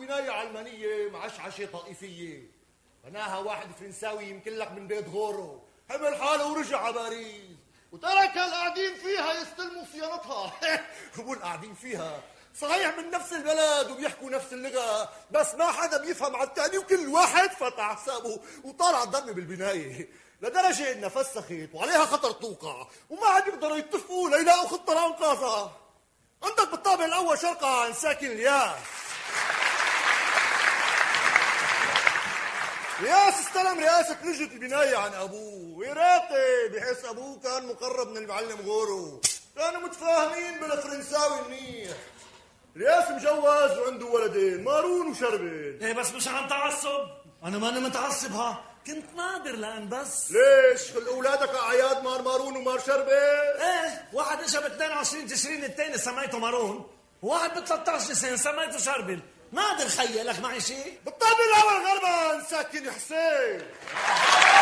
بناية علمانية معشعشة طائفية، بناها واحد فرنساوي يمكن لك من بيت غورو، حمل حاله ورجع على باريس وترك القاعدين فيها يستلموا صيانتها. هو قاعدين فيها صحيح من نفس البلد وبيحكوا نفس اللغة، بس ما حدا بيفهم على الثاني وكل واحد فتح حسابه وطالع الضربة بالبناية، لدرجة انها فسخت وعليها خطر توقع وما عاد يقدروا يتفقوا ليلاقوا خطة لانقاذها. عندك بالطابق الاول شرقة عن ساكن الياس. الياس استلم رئاسة لجنة البناية عن ابوه، وراثي بحيث ابوه كان مقرب من المعلم غورو، كانوا متفاهمين بالفرنساوي منيح. الياس مجوز وعنده ولدين مارون وشربل. ايه بس مش عم تعصب، انا ماني متعصب، كنت نادر لان بس. ليش؟ خل اولادك اعياد مارون ومار شربل؟ ايه، واحد اجى ب 22 تشرين الثاني سميته مارون، وواحد ب 13 نيسان سميته شربل. نادر خيي، لك معي شيء؟ بالطابق الاول غربا ساكن حسين.